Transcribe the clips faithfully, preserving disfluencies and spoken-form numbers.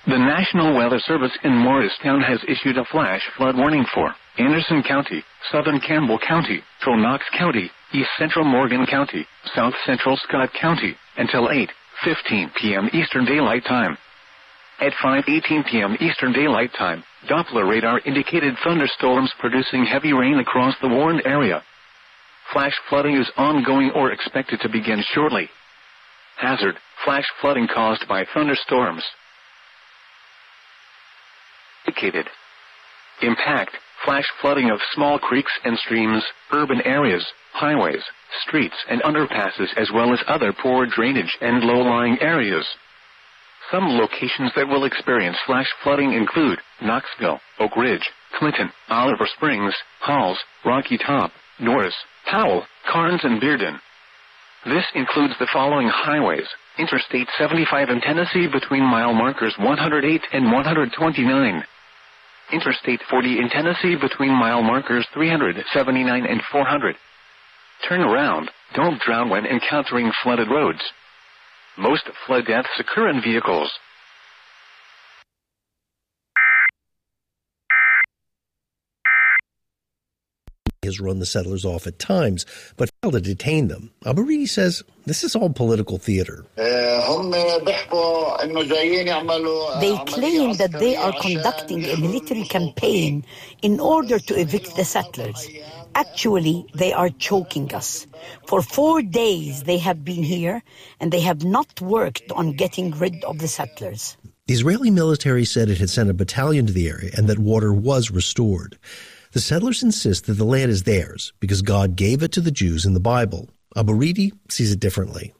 The National Weather Service in Morristown has issued a flash flood warning for Anderson County, Southern Campbell County, Central Knox County, East Central Morgan County, South Central Scott County, until eight fifteen p.m. Eastern Daylight Time. At five eighteen p.m. Eastern Daylight Time, Doppler radar indicated thunderstorms producing heavy rain across the warned area. Flash flooding is ongoing or expected to begin shortly. Hazard: flash flooding caused by thunderstorms. Indicated. Impact: flash flooding of small creeks and streams, urban areas, highways, streets and underpasses, as well as other poor drainage and low-lying areas. Some locations that will experience flash flooding include Knoxville, Oak Ridge, Clinton, Oliver Springs, Halls, Rocky Top, Norris, Powell, Carnes and Bearden. This includes the following highways: Interstate seventy-five in Tennessee between mile markers one hundred eight and one hundred twenty-nine. Interstate forty in Tennessee between mile markers three hundred seventy-nine and four hundred. Turn around. Don't drown when encountering flooded roads. Most flood deaths occur in vehicles. Has run the settlers off at times, but failed to detain them. Al-Baridi says this is all political theater. They claim that they are conducting a military campaign in order to evict the settlers. Actually, they are choking us. For four days they have been here, and they have not worked on getting rid of the settlers. The Israeli military said it had sent a battalion to the area and that water was restored. The settlers insist that the land is theirs because God gave it to the Jews in the Bible. Al-Baridi sees it differently.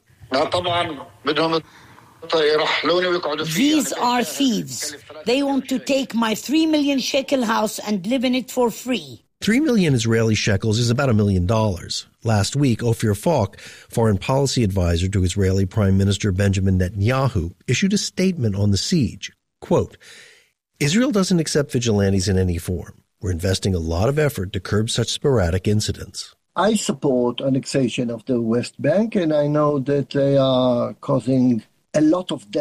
These are thieves. They want to take my three million shekel house and live in it for free. Three million Israeli shekels is about a million dollars. Last week, Ophir Falk, foreign policy advisor to Israeli Prime Minister Benjamin Netanyahu, issued a statement on the siege. Quote, Israel doesn't accept vigilantes in any form. We're investing a lot of effort to curb such sporadic incidents. I support annexation of the West Bank, and I know that they are causing a lot of death.